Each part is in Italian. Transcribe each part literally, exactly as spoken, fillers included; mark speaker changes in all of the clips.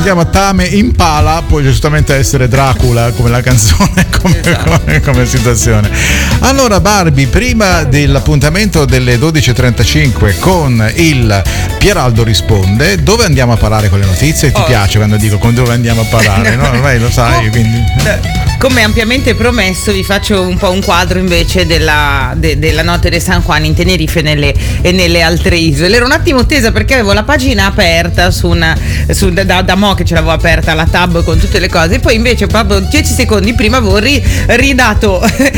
Speaker 1: Andiamo a Tame Impala, può giustamente essere Dracula come la canzone, come, esatto. come, come situazione. Allora Barbie, prima dell'appuntamento delle dodici e trentacinque con il Pieraldo risponde, dove andiamo a parare con le notizie? Ti oh. piace quando dico con dove andiamo a parare? No, ormai lo sai, oh. quindi...
Speaker 2: Come ampiamente promesso vi faccio un po' un quadro invece della, de, della notte di San Juan in Tenerife e nelle, e nelle altre isole. Ero un attimo tesa perché avevo la pagina aperta su una, su, da, da mo che ce l'avevo aperta la tab con tutte le cose, e poi invece proprio dieci secondi prima avevo ri, ridato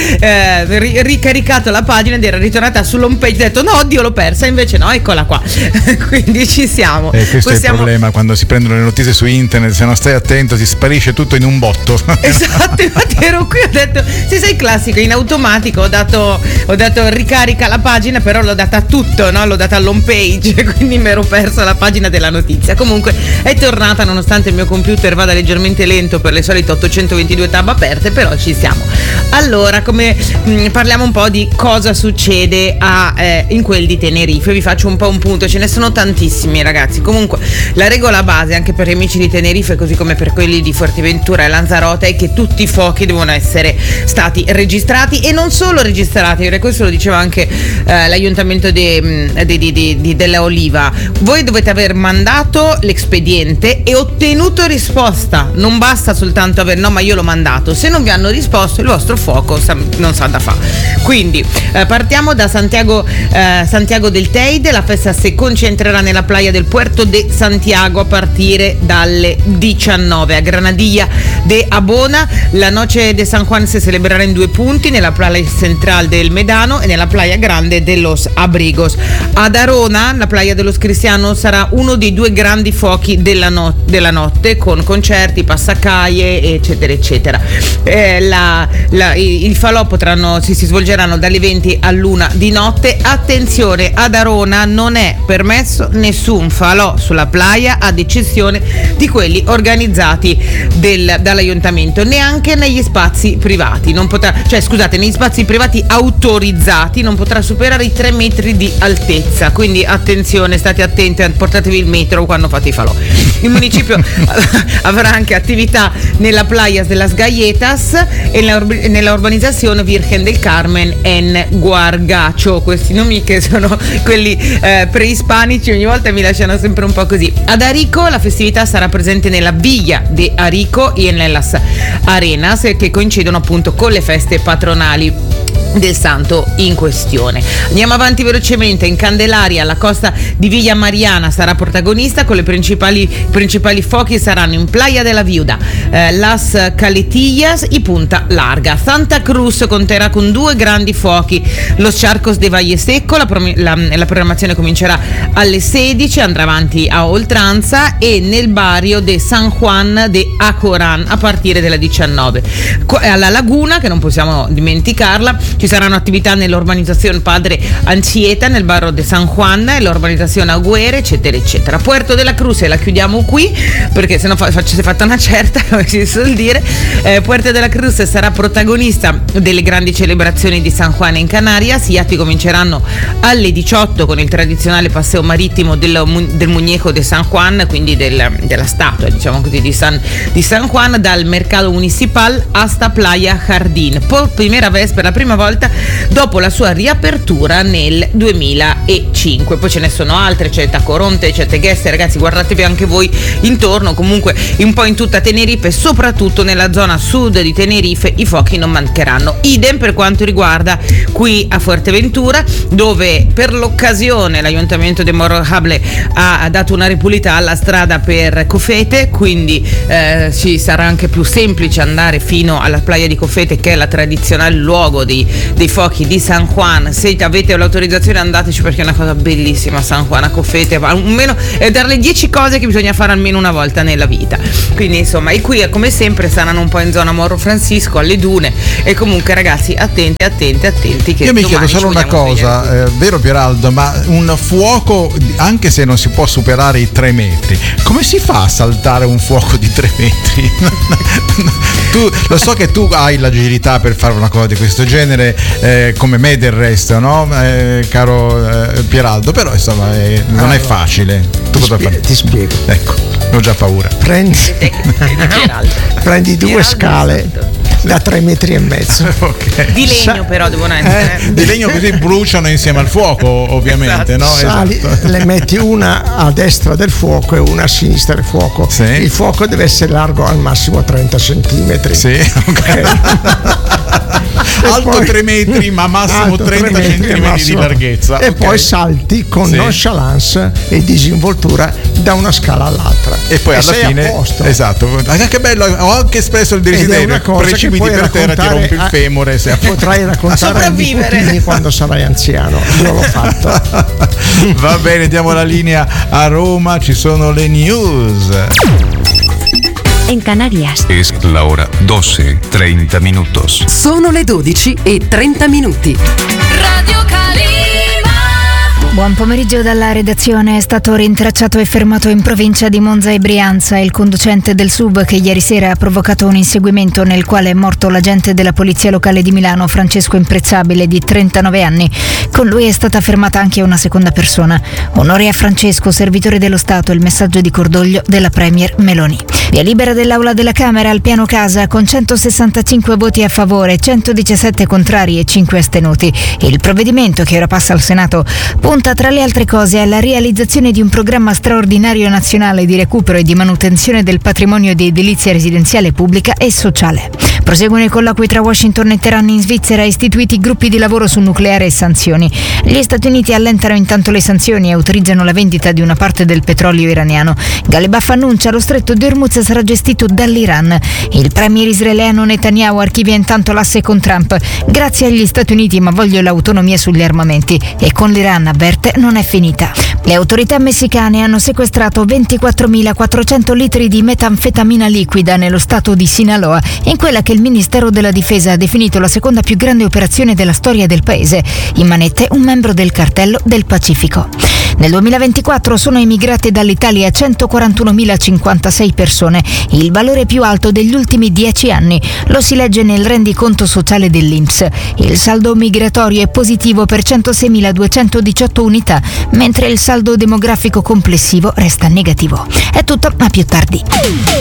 Speaker 2: eh, ri, ricaricato la pagina ed era ritornata sull'home page, ho detto no oddio l'ho persa, invece no, eccola qua. Quindi ci siamo.
Speaker 1: E questo
Speaker 2: Possiamo...
Speaker 1: è il problema quando si prendono le notizie su internet, se non stai attento ti sparisce tutto in un botto.
Speaker 2: Esatto. Infatti ero qui, ho detto se sei classico, in automatico ho dato ho dato ricarica la pagina, però l'ho data tutto, no? L'ho data all'home page, quindi mi ero persa la pagina della notizia. Comunque è tornata, nonostante il mio computer vada leggermente lento per le solite ottocentoventidue tab aperte, però ci siamo. Allora, come mh, parliamo un po' di cosa succede a, eh, in quel di Tenerife, vi faccio un po' un punto, ce ne sono tantissimi ragazzi. Comunque la regola base anche per gli amici di Tenerife, così come per quelli di Fuerteventura e Lanzarote, è che tutti i fuochi devono essere stati registrati, e non solo registrati, perché questo lo diceva anche eh, l'aiuntamiento de, de, de, de, de, della Oliva. Voi dovete aver mandato l'expediente e ottenuto risposta, non basta soltanto aver no ma io l'ho mandato, se non vi hanno risposto il vostro fuoco sa, non sa da fa. Quindi eh, partiamo da Santiago, eh, Santiago del Teide. La festa si concentrerà nella playa del Puerto de Santiago a partire dalle diciannove. A Granadilla de Abona la Noche de San Juan si celebrerà in due punti, nella playa central del Medano e nella playa grande de Los Abrigos. Ad Arona la playa de los Cristianos sarà uno dei due grandi fuochi della, no- della notte, con concerti, passacaie eccetera eccetera. Eh, la, la, i, i falò potranno si, si svolgeranno dalle venti all'una di notte. Attenzione, ad Arona non è permesso nessun falò sulla playa, ad eccezione di quelli organizzati del, dall'aiuntamento, neanche negli spazi privati, non potrà, cioè scusate, negli spazi privati autorizzati non potrà superare i tre metri di altezza, quindi attenzione, state attenti, portatevi il metro quando fate i falò. Il municipio avrà anche attività nella Playas de las Galletas e nella urbanizzazione Virgen del Carmen en Guargacho. Questi nomi che sono quelli eh, preispanici, ogni volta mi lasciano sempre un po' così. Ad Arico la festività sarà presente nella Villa de Arico e nella Arenas, che coincidono appunto con le feste patronali del santo in questione. Andiamo avanti velocemente. In Candelaria la costa di Villa Mariana sarà protagonista, con le principali principali fuochi saranno in Playa de la Viuda, eh, Las Caletillas e Punta Larga. Santa Cruz conterà con due grandi fuochi, Los Charcos de Valle Secco. La, prom- la, la programmazione comincerà alle sedici, andrà avanti a oltranza, e nel barrio de San Juan de Acoran a partire dalle diciannove. Alla Laguna, che non possiamo dimenticarla, ci saranno attività nell'urbanizzazione Padre Anchieta, nel barrio de San Juan, e l'urbanizzazione Agüere, eccetera eccetera. Puerto de la Cruz, e la chiudiamo qui perché se no fa, si è fatta una certa, come si suol dire. eh, Puerto de la Cruz sarà protagonista delle grandi celebrazioni di San Juan in Canarias. Gli atti cominceranno alle diciotto con il tradizionale passeo marittimo del, del Muñeco de San Juan, quindi del, della statua, diciamo così, di San, di San Juan, dal mercato municipal hasta Playa Jardín, per primera vez, per la prima volta dopo la sua riapertura nel duemilacinque. Poi ce ne sono altre, c'è Tacoronte, c'è Tegueste, ragazzi, guardatevi anche voi intorno, comunque un po' in tutta Tenerife, soprattutto nella zona sud di Tenerife i fuochi non mancheranno. Idem per quanto riguarda qui a Fuerteventura, dove per l'occasione l'aiuntamiento di Morrojable ha dato una ripulita alla strada per Cofete, quindi eh, ci sarà anche più semplice andare fino alla playa di Cofete, che è la tradizionale luogo dei, dei fuochi di San Juan. Se avete l'autorizzazione andateci, perché è una cosa bellissima San Juan a Cofete, almeno è tra le dieci cose che bisogna fare almeno una volta nella vita. Quindi insomma, e qui come sempre saranno un po' in zona Morro Francisco, alle dune, e comunque ragazzi attenti attenti attenti che
Speaker 1: io mi chiedo solo una cosa, eh, vero Pieraldo, ma un fuoco, anche se non si può superare i tre metri, come si fa a saltare un fuoco di tre metri? Tu, lo so che tu hai l'agilità per fare una cosa di questo genere, facile eh, come me del resto, no? Eh, caro eh, Pieraldo, però insomma eh, non allora, è facile. Tu cosa fai?
Speaker 3: Ti spiego.
Speaker 1: Ecco, ho già paura.
Speaker 3: Prendi, prendi due Pieraldo scale da tre metri e mezzo.
Speaker 2: Okay. Di legno Sa- però devono essere.
Speaker 1: Eh, di legno così bruciano insieme al fuoco, ovviamente, esatto. No?
Speaker 3: Sali, esatto. Le metti una a destra del fuoco e una a sinistra del fuoco. Sì. Il fuoco deve essere largo al massimo trenta centimetri.
Speaker 1: Sì, ok. Alto poi, tre metri, ma massimo trenta centimetri di larghezza.
Speaker 3: E
Speaker 1: okay.
Speaker 3: poi salti con sì. nonchalance e disinvoltura da una scala all'altra.
Speaker 1: E poi
Speaker 3: e
Speaker 1: alla fine,
Speaker 3: a posto.
Speaker 1: Esatto. Ah, che bello, ho anche espresso il desiderio. Precipiti per terra, ti rompi il femore. Se
Speaker 3: potrai raccontare ai nipotini quando sarai anziano. Io l'ho fatto.
Speaker 1: Va bene, diamo la linea a Roma, ci sono le news.
Speaker 4: En Canarias
Speaker 5: es la hora doce treinta minutos.
Speaker 4: Sono le dodici e trenta minuti.
Speaker 6: Radio Calima.
Speaker 7: Buon pomeriggio dalla redazione. È stato rintracciato e fermato in provincia di Monza e Brianza il conducente del sub che ieri sera ha provocato un inseguimento nel quale è morto l'agente della polizia locale di Milano Francesco Imprezzabile di trentanove anni. Con lui è stata fermata anche una seconda persona. Onore a Francesco, servitore dello Stato, il messaggio di cordoglio della Premier Meloni. Via libera dell'Aula della Camera al piano casa con centosessantacinque voti a favore, centodiciassette contrari e cinque astenuti. Il provvedimento, che ora passa al Senato, punta tra le altre cose alla realizzazione di un programma straordinario nazionale di recupero e di manutenzione del patrimonio di edilizia residenziale pubblica e sociale. Proseguono i colloqui tra Washington e Teheran in Svizzera, istituiti gruppi di lavoro su nucleare e sanzioni. Gli Stati Uniti allentano intanto le sanzioni e autorizzano la vendita di una parte del petrolio iraniano. Galebaf annuncia lo stretto di Hormuz sarà gestito dall'Iran. Il premier israeliano Netanyahu archivia intanto l'asse con Trump. Grazie agli Stati Uniti, ma voglio l'autonomia sugli armamenti. E con l'Iran, avverte, non è finita. Le autorità messicane hanno sequestrato ventiquattromilaquattrocento litri di metanfetamina liquida nello stato di Sinaloa, in quella che il Ministero della Difesa ha definito la seconda più grande operazione della storia del paese. In manette un membro del cartello del Pacifico. Nel duemilaventiquattro sono emigrate dall'Italia centoquarantunomilacinquantasei persone, il valore più alto degli ultimi dieci anni. Lo si legge nel rendiconto sociale dell'I N P S. Il saldo migratorio è positivo per centoseimiladuecentodiciotto unità, mentre il saldo demografico complessivo resta negativo. È tutto, a più tardi.